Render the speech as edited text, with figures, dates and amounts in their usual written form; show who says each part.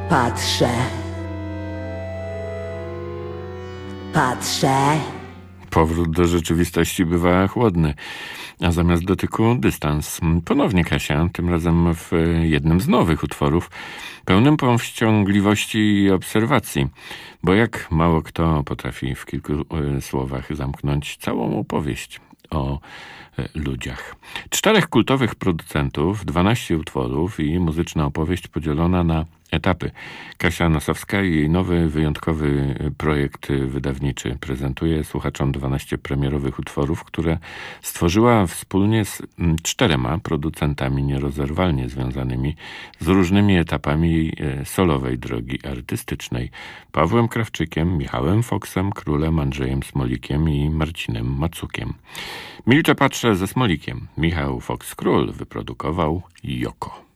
Speaker 1: Patrzę. Patrzę.
Speaker 2: Powrót do rzeczywistości bywa chłodny, a zamiast dotyku dystans. Ponownie Kasia, tym razem w jednym z nowych utworów, pełnym powściągliwości i obserwacji, bo jak mało kto potrafi w kilku słowach zamknąć całą opowieść o ludziach. 4 kultowych producentów, 12 utworów i muzyczna opowieść podzielona na etapy. Kasia Nosowska i jej nowy, wyjątkowy projekt wydawniczy prezentuje słuchaczom 12 premierowych utworów, które stworzyła wspólnie z 4 producentami nierozerwalnie związanymi z różnymi etapami jej solowej drogi artystycznej. Pawłem Krawczykiem, Michałem Foksem, Królem, Andrzejem Smolikiem i Marcinem Macukiem. Milczę patrzę ze Smolikiem. Michał Foks-Król wyprodukował Joko.